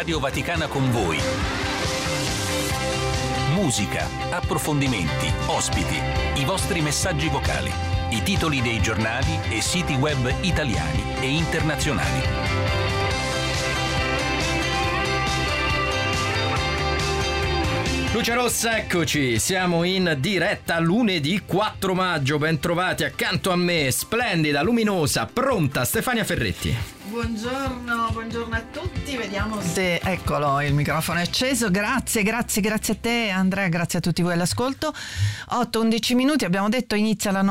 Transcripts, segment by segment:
Radio Vaticana con voi. Musica, approfondimenti, ospiti, i vostri messaggi vocali, i titoli dei giornali e siti web italiani e internazionali. Luce Rossa, eccoci, siamo in diretta lunedì 4 maggio, ben trovati accanto a me, splendida, luminosa, pronta, Stefania Ferretti. Buongiorno a tutti, vediamo se, eccolo, il microfono è acceso. Grazie a te Andrea, grazie a tutti voi all'ascolto. 8-11 minuti, abbiamo detto, inizia la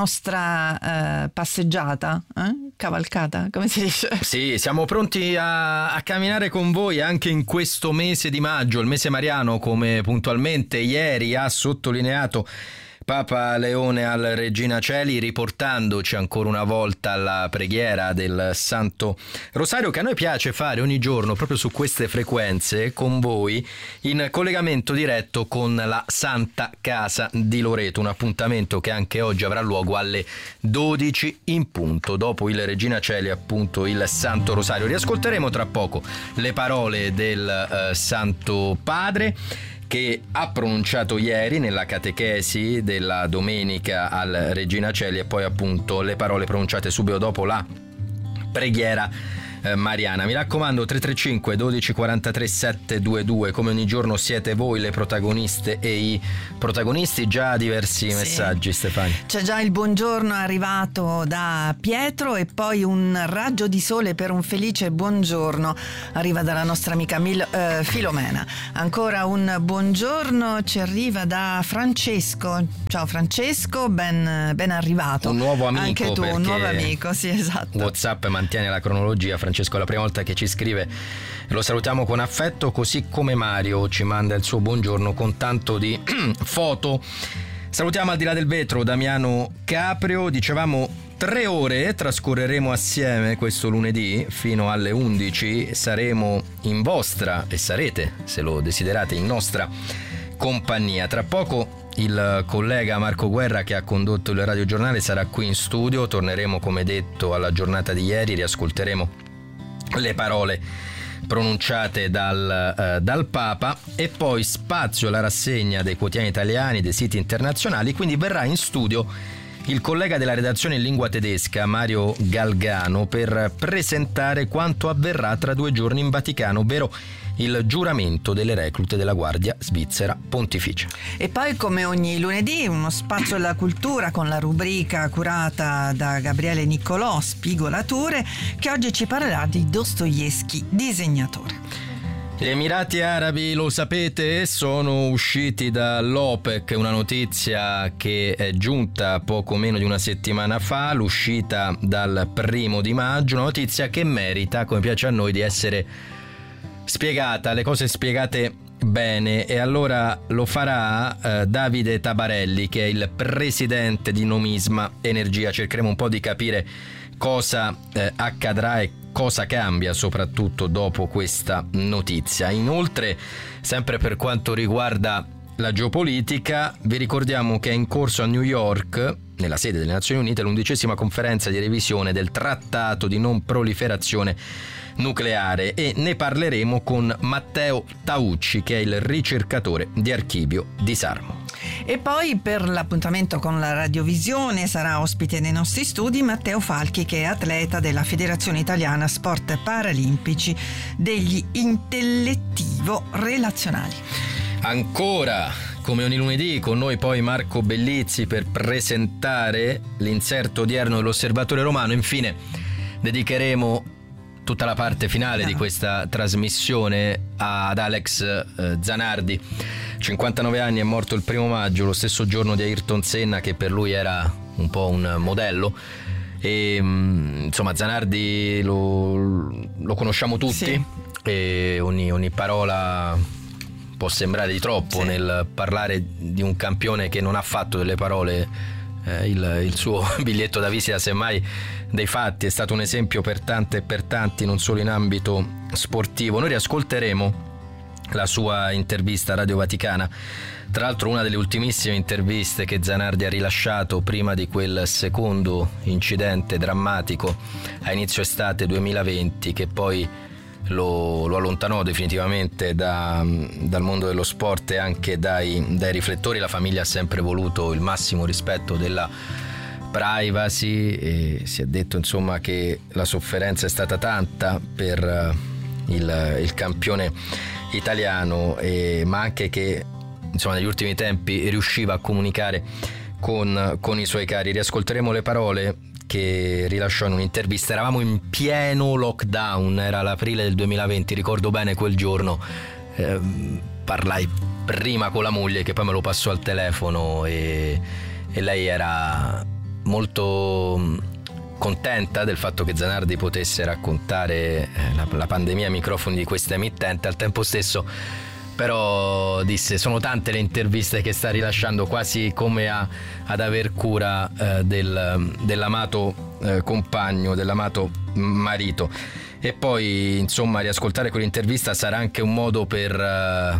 nostra passeggiata, cavalcata, come si dice? Sì, siamo pronti a camminare con voi anche in questo mese di maggio, il mese mariano, come puntualmente ieri ha sottolineato Papa Leone al Regina Coeli, riportandoci ancora una volta alla preghiera del Santo Rosario, che a noi piace fare ogni giorno proprio su queste frequenze con voi, in collegamento diretto con la Santa Casa di Loreto, un appuntamento che anche oggi avrà luogo alle 12 in punto, dopo il Regina Coeli, appunto il Santo Rosario. Riascolteremo tra poco le parole del Santo Padre, che ha pronunciato ieri nella catechesi della domenica al Regina Coeli, e poi appunto le parole pronunciate subito dopo la preghiera mariana. Mi raccomando, 335 12 43 722, come ogni giorno siete voi le protagoniste e i protagonisti. Già diversi messaggi, Stefania. C'è già il buongiorno arrivato da Pietro, e poi un raggio di sole per un felice buongiorno arriva dalla nostra amica Filomena. Ancora un buongiorno ci arriva da Francesco. Ciao Francesco, ben arrivato. Un nuovo amico. Anche tu, un nuovo amico, sì, esatto. WhatsApp mantiene la cronologia. Francesco è la prima volta che ci scrive, lo salutiamo con affetto, così come Mario ci manda il suo buongiorno con tanto di foto. Salutiamo al di là del vetro Damiano Caprio. Dicevamo 3 ore trascorreremo assieme questo lunedì fino alle 11, saremo in vostra, e sarete, se lo desiderate, in nostra compagnia. Tra poco il collega Marco Guerra, che ha condotto il radiogiornale, sarà qui in studio. Torneremo, come detto, alla giornata di ieri, riascolteremo le parole pronunciate dal Papa, e poi spazio alla rassegna dei quotidiani italiani, dei siti internazionali. Quindi verrà in studio il collega della redazione in lingua tedesca Mario Galgano per presentare quanto avverrà tra 2 giorni in Vaticano, ovvero il giuramento delle reclute della Guardia Svizzera Pontificia. E poi, come ogni lunedì, uno spazio alla cultura con la rubrica curata da Gabriele Niccolò, Spigolature, che oggi ci parlerà di Dostoevskij, disegnatore. Gli Emirati Arabi, lo sapete, sono usciti dall'OPEC, una notizia che è giunta poco meno di una settimana fa, l'uscita dal 1 maggio, una notizia che merita, come piace a noi, di essere spiegata, le cose spiegate bene, e allora lo farà Davide Tabarelli, che è il presidente di Nomisma Energia. Cercheremo un po' di capire cosa accadrà e cosa cambia soprattutto dopo questa notizia. Inoltre, sempre per quanto riguarda la geopolitica, vi ricordiamo che è in corso a New York, nella sede delle Nazioni Unite, l'11ª conferenza di revisione del Trattato di non proliferazione nucleare, e ne parleremo con Matteo Taucci, che è il ricercatore di Archivio Disarmo. E poi, per l'appuntamento con la radiovisione, sarà ospite nei nostri studi Matteo Falchi, che è atleta della Federazione Italiana Sport Paralimpici degli Intellettivo Relazionali. Ancora, come ogni lunedì, con noi poi Marco Bellizzi per presentare l'inserto odierno dell'Osservatore Romano. Infine dedicheremo tutta la parte finale di questa trasmissione ad Alex Zanardi. 59 anni, è morto il 1 maggio, lo stesso giorno di Ayrton Senna, che per lui era un po' un modello. E insomma, Zanardi lo conosciamo tutti, sì. E ogni parola può sembrare di troppo, sì, nel parlare di un campione che non ha fatto delle parole il suo biglietto da visita, semmai dei fatti. È stato un esempio per tante e per tanti, non solo in ambito sportivo. Noi riascolteremo la sua intervista a Radio Vaticana, tra l'altro una delle ultimissime interviste che Zanardi ha rilasciato prima di quel secondo incidente drammatico a inizio estate 2020, che poi lo allontanò definitivamente dal mondo dello sport e anche dai riflettori. La famiglia ha sempre voluto il massimo rispetto della privacy e si è detto insomma che la sofferenza è stata tanta per il campione italiano, ma anche che insomma negli ultimi tempi riusciva a comunicare con i suoi cari. Riascolteremo le parole che rilasciò in un'intervista. Eravamo in pieno lockdown, era l'aprile del 2020, ricordo bene quel giorno. Parlai prima con la moglie che poi me lo passò al telefono e lei era molto contenta del fatto che Zanardi potesse raccontare la pandemia ai microfoni di questa emittente. Al tempo stesso però disse: sono tante le interviste che sta rilasciando, quasi come ad aver cura dell'amato compagno, dell'amato marito. E poi insomma riascoltare quell'intervista sarà anche un modo per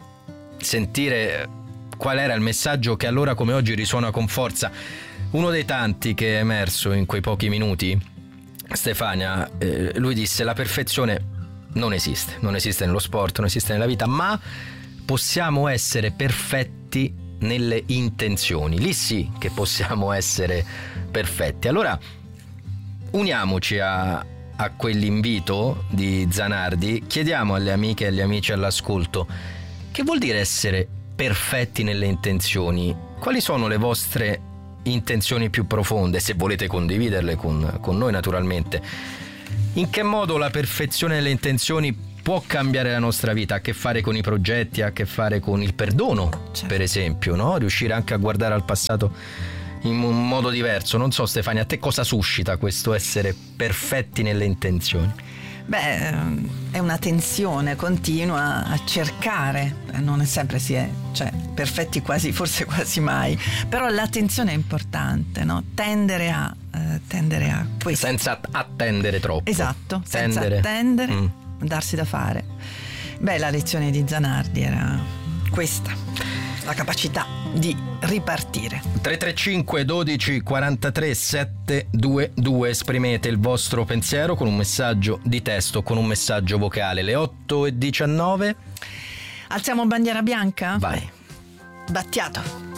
sentire qual era il messaggio che allora come oggi risuona con forza. Uno dei tanti che è emerso in quei pochi minuti, Stefania, lui disse: la perfezione non esiste nello sport, non esiste nella vita, ma possiamo essere perfetti nelle intenzioni. Lì sì che possiamo essere perfetti. Allora uniamoci a quell'invito di Zanardi, chiediamo alle amiche e agli amici all'ascolto: che vuol dire essere perfetti nelle intenzioni? Quali sono le vostre intenzioni più profonde, se volete condividerle con noi naturalmente? In che modo la perfezione delle intenzioni può cambiare la nostra vita? Ha a che fare con i progetti, ha a che fare con il perdono, certo. Per esempio, no? Riuscire anche a guardare al passato in un modo diverso. Non so, Stefania, a te cosa suscita questo essere perfetti nelle intenzioni? Beh, è una tensione continua a cercare, non sempre si è, perfetti forse quasi mai, però l'attenzione è importante, no? Tendere a questo. Senza attendere troppo. Esatto, senza attendere, darsi da fare. Beh, la lezione di Zanardi era questa, la capacità di ripartire. 335 12 43 722, esprimete il vostro pensiero con un messaggio di testo, con un messaggio vocale. Le 8:19. Alziamo bandiera bianca? Vai. Battiato.